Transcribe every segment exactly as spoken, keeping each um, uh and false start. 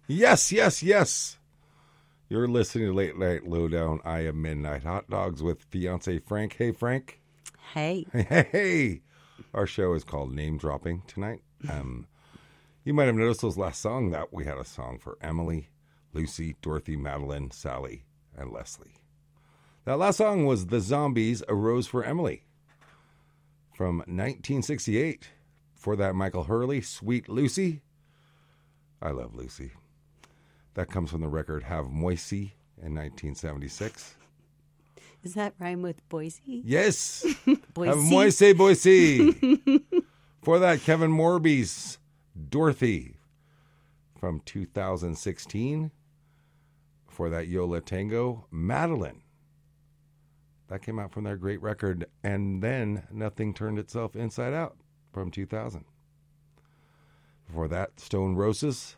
Yes, yes, yes. You're listening to Late Night Lowdown. I am Midnight Hot Dogs with fiance Frank. Hey, Frank. Hey. Hey, hey, hey. Our show is called Name Dropping tonight. Um, you might have noticed those last song that we had a song for Emily, Lucy, Dorothy, Madeline, Sally, and Leslie. That last song was The Zombies, A Rose for Emily from nineteen sixty-eight. Before that, Michael Hurley, Sweet Lucy. I love Lucy. That comes from the record Have Moisey in nineteen seventy-six. Does that rhyme with Boise? Yes. Boise? Have Moisey, Boise. For that, Kevin Morby's Dorothy from two thousand sixteen. For that, Yo La Tengo, Madeline. That came out from their great record, And Then Nothing Turned Itself Inside Out from two thousand. Before that, Stone Roses.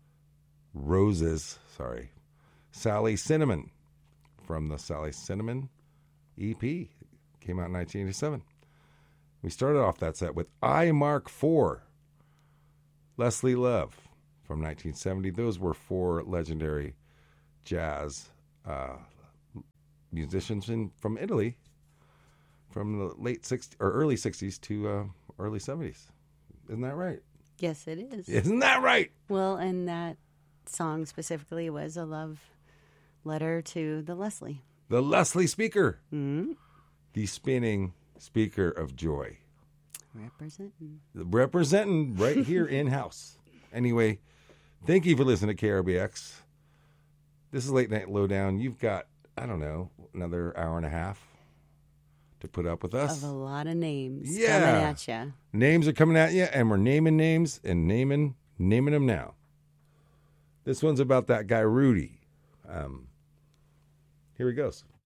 Roses, sorry. Sally Cinnamon from the Sally Cinnamon E P. Came out in nineteen eighty-seven. We started off that set with I Mark four. Leslie Love from nineteen seventy. Those were four legendary jazz uh, musicians in, from Italy from the late sixties or early sixties to uh, early seventies. Isn't that right? Yes, it is. Isn't that right? Well, and that song specifically was a love letter to the Leslie. The Leslie speaker. Mm-hmm. The spinning speaker of joy. Representing. Representing right here in-house. Anyway, thank you for listening to K R B X. This is Late Night Lowdown. You've got, I don't know, another hour and a half to put up with us. Of a lot of names Yeah. coming at you. Names are coming at you, and we're naming names and naming naming them now. This one's about that guy, Rudy. Um, here he goes.